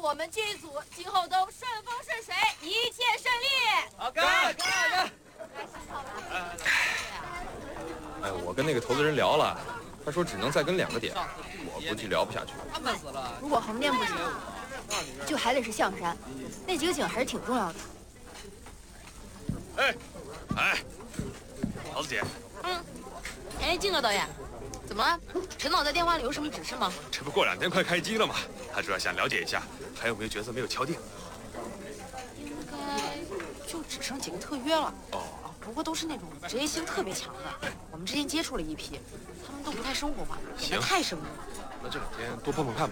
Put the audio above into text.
我们剧组今后都顺风顺水，一切顺利。 好，干！ 哎，我跟那个投资人聊了，他说只能再跟2个点，我估计聊不下去。 闷死了！ 如果横店不行，就还得是象山，那几个景还是挺重要的。 哎，桃子姐。 哎，静哥导演，怎么了？陈导在电话里有什么指示吗？ 这不过2天快开机了吗？他主要想了解一下还有没有角色没有敲定。 应该就只剩几个特约了。不过都是那种职业性特别强的。我们之前接触了一批，他们都不太生活化，演得太生硬了。 那这2天多碰碰看吧。